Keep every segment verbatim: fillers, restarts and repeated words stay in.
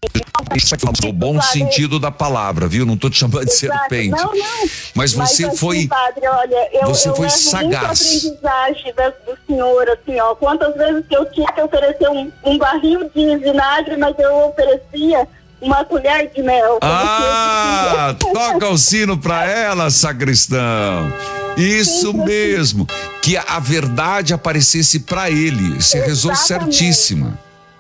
No bom sentido da palavra, viu? Não tô te chamando de serpente. Não, não. Mas você Mas, foi. assim, padre, olha, eu, você eu foi levo sagaz. muita aprendizagem da, do senhor, assim, ó. Quantas vezes que eu tinha que oferecer um, um barril de vinagre, mas eu oferecia uma colher de mel. Ah, toca o sino pra ela, sacristão. Isso Sim, mesmo. Que a verdade aparecesse pra ele. Você rezou certíssima.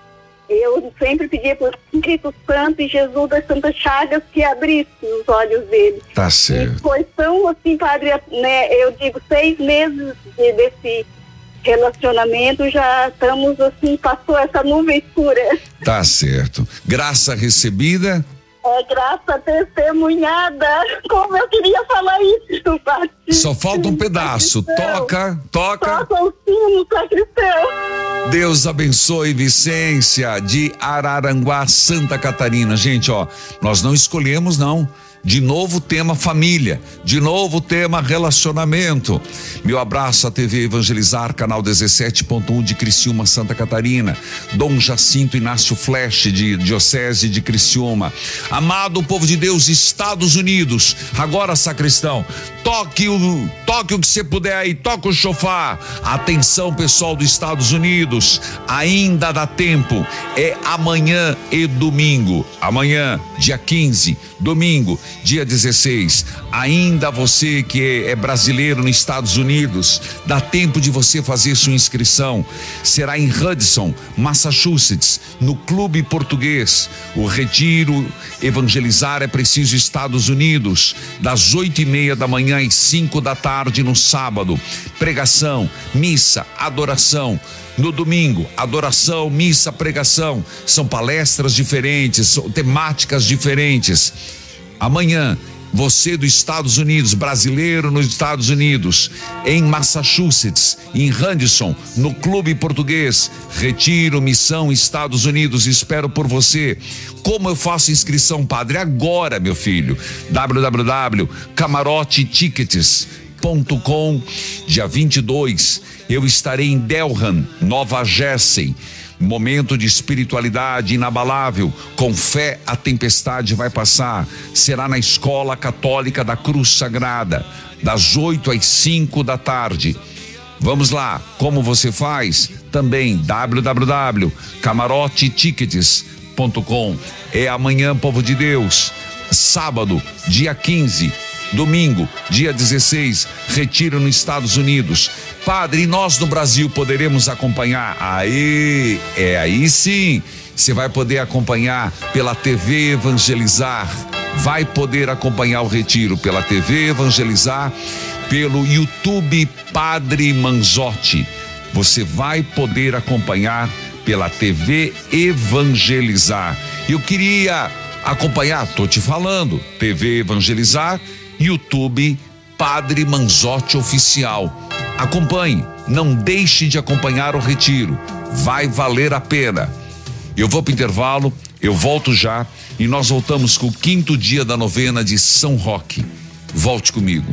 Eu sempre pedia para o Espírito Santo e Jesus das Santas Chagas que abrisse os olhos dele. Tá certo. E foi tão assim, padre, né? Eu digo, seis meses de, desse relacionamento, já estamos assim, passou essa nuvem escura. Tá certo. Graça recebida. É graça testemunhada. Como eu queria falar isso, padre. Só falta um pedaço. Toca, toca. Toca o sino, sacristão. Deus abençoe Vicência de Araranguá, Santa Catarina. Gente, ó, nós não escolhemos, não. De novo tema família, de novo tema relacionamento. Meu abraço à T V Evangelizar, canal dezessete ponto um de Criciúma, Santa Catarina. Dom Jacinto Inácio Flesch, de Diocese de Criciúma. Amado povo de Deus, Estados Unidos. Agora, sacristão, toque o, toque o que você puder aí, toca o chofar. Atenção, pessoal dos Estados Unidos, ainda dá tempo. É amanhã e domingo. Amanhã, dia quinze, domingo, dia dezesseis. Ainda você que é, é brasileiro nos Estados Unidos, dá tempo de você fazer sua inscrição. Será em Hudson, Massachusetts, no Clube Português. O retiro Evangelizar é Preciso, Estados Unidos, das oito e meia da manhã às cinco da tarde no sábado. Pregação, missa, adoração. No domingo, adoração, missa, pregação. São palestras diferentes, temáticas diferentes. Amanhã, você dos Estados Unidos, brasileiro nos Estados Unidos, em Massachusetts, em Hudson, no Clube Português, retiro, missão, Estados Unidos, espero por você. Como eu faço inscrição, padre? Agora, meu filho, w w w ponto camarote tickets ponto com. Dia vinte e dois, eu estarei em Delran, Nova Jersey. Momento de espiritualidade inabalável. Com fé a tempestade vai passar. Será na Escola Católica da Cruz Sagrada, das oito às cinco da tarde. Vamos lá, como você faz? Também w w w ponto camarote tickets ponto com. É amanhã, povo de Deus. Sábado, dia quinze. Domingo, dia dezesseis, retiro nos Estados Unidos. Padre, e nós no Brasil poderemos acompanhar? Aí, é aí sim, você vai poder acompanhar pela T V Evangelizar. Vai poder acompanhar o retiro pela T V Evangelizar, pelo YouTube Padre Manzotti. Você vai poder acompanhar pela T V Evangelizar. Eu queria acompanhar, tô te falando, T V Evangelizar, YouTube Padre Manzotti Oficial. Acompanhe, não deixe de acompanhar o retiro, vai valer a pena. Eu vou para o intervalo, eu volto já e nós voltamos com o quinto dia da novena de São Roque. Volte comigo.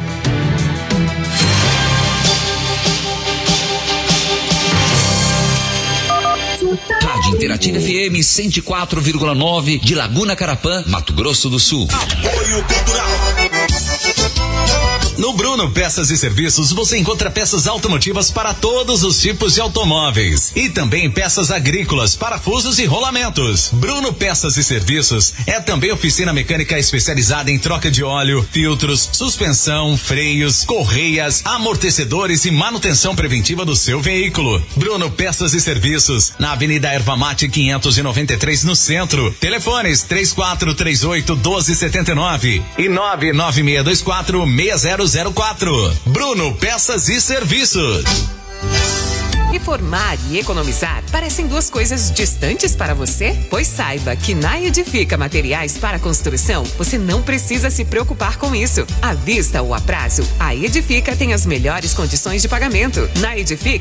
Rádio Interativa F M cento e quatro vírgula nove de Laguna Carapã, Mato Grosso do Sul. Apoio Cultural. No Bruno Peças e Serviços você encontra peças automotivas para todos os tipos de automóveis e também peças agrícolas, parafusos e rolamentos. Bruno Peças e Serviços é também oficina mecânica especializada em troca de óleo, filtros, suspensão, freios, correias, amortecedores e manutenção preventiva do seu veículo. Bruno Peças e Serviços, na Avenida Erva Mate quinhentos e noventa e três no centro. Telefones três quatro três oito um dois sete nove e nove nove seis dois quatro seis zero zero quatro. Bruno Peças e Serviços. Reformar e economizar parecem duas coisas distantes para você? Pois saiba que na Edifica Materiais para Construção você não precisa se preocupar com isso. À vista ou a prazo, a Edifica tem as melhores condições de pagamento. Na Edifica